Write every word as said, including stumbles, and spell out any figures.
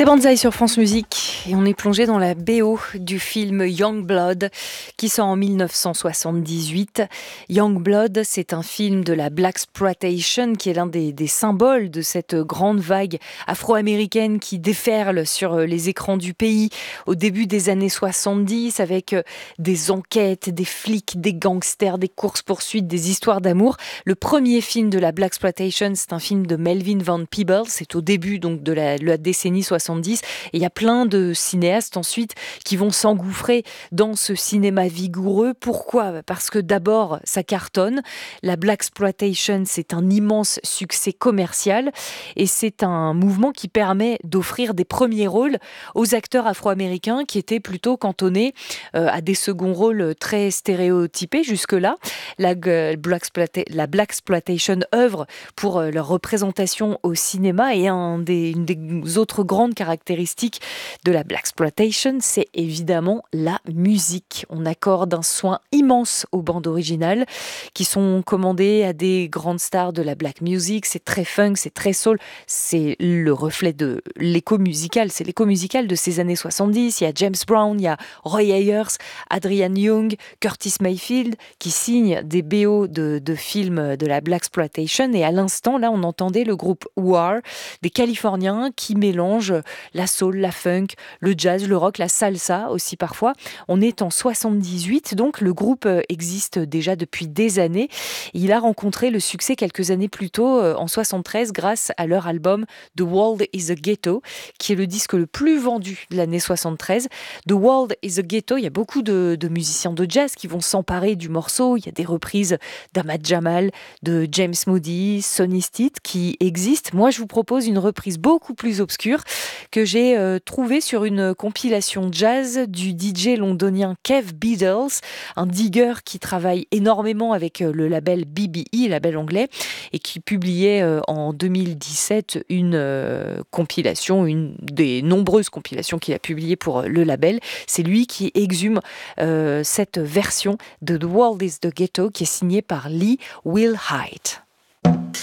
C'est Banzai sur France Musique et on est plongé dans la B O du film Young Blood qui sort en dix-neuf cent soixante-dix-huit. Young Blood, c'est un film de la Blaxploitation qui est l'un des, des symboles de cette grande vague afro-américaine qui déferle sur les écrans du pays au début des années soixante-dix avec des enquêtes, des flics, des gangsters, des courses-poursuites, des histoires d'amour. Le premier film de la Blaxploitation, c'est un film de Melvin Van Peebles, c'est au début donc de la, la décennie soixante-dix. Et il y a plein de cinéastes ensuite qui vont s'engouffrer dans ce cinéma vigoureux. Pourquoi ? Parce que d'abord, ça cartonne. La Blaxploitation, c'est un immense succès commercial et c'est un mouvement qui permet d'offrir des premiers rôles aux acteurs afro-américains qui étaient plutôt cantonnés euh, à des seconds rôles très stéréotypés jusque-là. La, euh, Blaxploita- la Blaxploitation œuvre pour euh, leur représentation au cinéma et un des, une des autres grandes caractéristiques de la Blaxploitation, c'est évidemment la musique. On accorde un soin immense aux bandes originales qui sont commandées à des grandes stars de la black music. C'est très funk, c'est très soul. C'est le reflet de l'écho musical. C'est l'écho musical de ces années soixante-dix. Il y a James Brown, il y a Roy Ayers, Adrian Young, Curtis Mayfield qui signent des B O de, de films de la Blaxploitation. Et à l'instant, là, on entendait le groupe War, des Californiens qui mélangent la soul, la funk, le jazz, le rock, la salsa aussi parfois. On est en soixante-dix-huit, donc le groupe existe déjà depuis des années. Il a rencontré le succès quelques années plus tôt, en soixante-treize, grâce à leur album The World is a Ghetto, qui est le disque le plus vendu de l'année soixante-treize. The World is a Ghetto, il y a beaucoup de, de musiciens de jazz qui vont s'emparer du morceau. Il y a des reprises d'Ahmad Jamal, de James Moody, Sonny Stitt qui existent. Moi, je vous propose une reprise beaucoup plus obscure que j'ai euh, trouvé sur une compilation jazz du D J londonien Kev Beadles, un digger qui travaille énormément avec euh, le label B B E, label anglais, et qui publiait euh, en deux mille dix-sept une euh, compilation, une des nombreuses compilations qu'il a publiées pour euh, le label. C'est lui qui exhume euh, cette version de The World is the Ghetto qui est signée par Lee Will Height.